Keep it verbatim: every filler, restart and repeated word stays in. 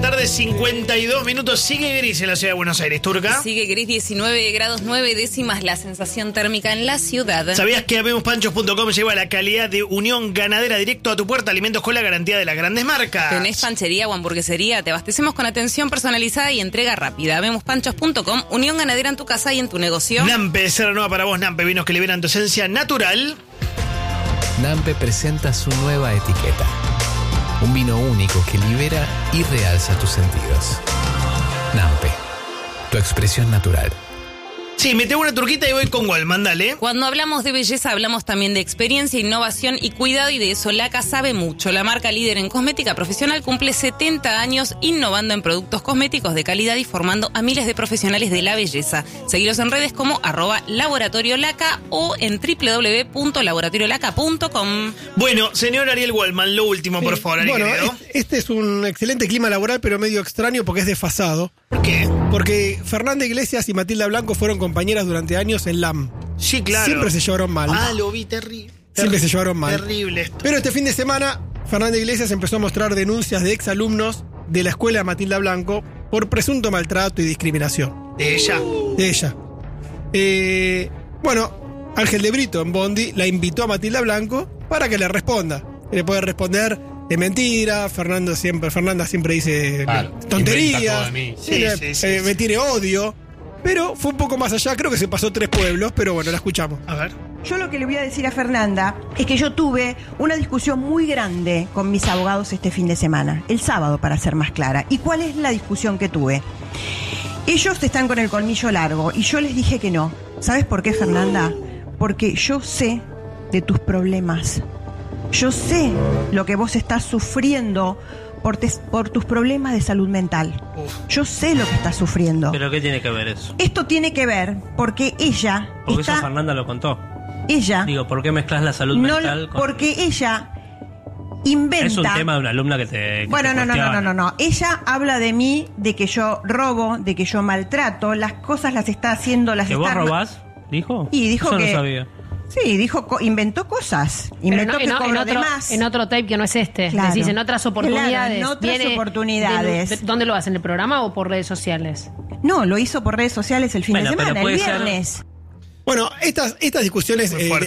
tarde, cincuenta y dos minutos. Sigue gris en la ciudad de Buenos Aires, Turca. Sigue gris, diecinueve grados nueve décimas la sensación térmica en la ciudad. ¿Sabías que habemos panchos punto com lleva la calidad de Unión Ganadera directo a tu puerta? Alimentos con la garantía de las grandes marcas. ¿Tenés panchería o hamburguesería? Te abastecemos con atención personalizada y entrega rápida. habemos panchos punto com, Unión Ganadera en tu casa y en tu negocio. Nampe, Serra Nueva para vos, Nampe, vinos que liberan tu esencia natural. Nampe presenta su nueva etiqueta. Un vino único que libera y realza tus sentidos. Nampe, tu expresión natural. Sí, me tengo una turquita y voy con Walman, dale. Cuando hablamos de belleza, hablamos también de experiencia, innovación y cuidado, y de eso Laca sabe mucho. La marca líder en cosmética profesional cumple setenta años innovando en productos cosméticos de calidad y formando a miles de profesionales de la belleza. Seguilos en redes como arroba Laboratorio Laca o en doble u doble u doble u punto laboratorio laca punto com. Bueno, señor Ariel Walman, lo último, Sí. por favor, Ariel, Bueno, querido. este, este es un excelente clima laboral, pero medio extraño porque es desfasado. ¿Por qué? Porque Fernanda Iglesias y Matilda Blanco fueron compañeras durante años en L A M. Sí, claro. Siempre se llevaron mal. Ah, lo vi, terrible. Siempre se llevaron mal. Terrible esto. Pero este fin de semana, Fernanda Iglesias empezó a mostrar denuncias de exalumnos de la escuela de Matilda Blanco por presunto maltrato y discriminación. De ella. De ella. Eh, bueno, Ángel de Brito en Bondi la invitó a Matilda Blanco para que le responda. Le puede responder de mentira. Fernando siempre, Fernanda siempre dice Claro, inventa tonterías. todo de mí. Sí, le- sí, sí, eh, sí. me tiene odio. Pero fue un poco más allá, creo que se pasó tres pueblos, pero bueno, la escuchamos. A ver. Yo lo que le voy a decir a Fernanda es que yo tuve una discusión muy grande con mis abogados este fin de semana, el sábado para ser más clara. ¿Y cuál es la discusión que tuve? Ellos están con el colmillo largo y yo les dije que no. ¿Sabes por qué, Fernanda? Porque yo sé de tus problemas. Yo sé lo que vos estás sufriendo por, tes- por tus problemas de salud mental. Yo sé lo que estás sufriendo. ¿Pero qué tiene que ver eso? Esto tiene que ver porque ella Porque está... eso Fernanda lo contó. Ella... Digo, ¿por qué mezclas la salud No, mental con...? porque ella inventa. Es un tema de una alumna que te que Bueno, te no, no, no, no, cuestiona. no, no. Ella habla de mí, de que yo robo, de que yo maltrato. Las cosas las está haciendo, las ¿Que está... vos robás? ¿Dijo? Y dijo Eso que- no sabía. Sí, dijo, co- inventó cosas. Pero Inventó no- que en, o- cobro en de otro, más. en otro tape que no es este. Claro. Decís, en otras oportunidades. Claro, en otras Viene oportunidades. de- de- ¿Dónde lo hacen? ¿En el programa o por redes sociales? No, lo hizo por redes sociales el fin Bueno, de pero semana, el puede ser- viernes. Bueno, estas, estas discusiones Muy eh, fuerte.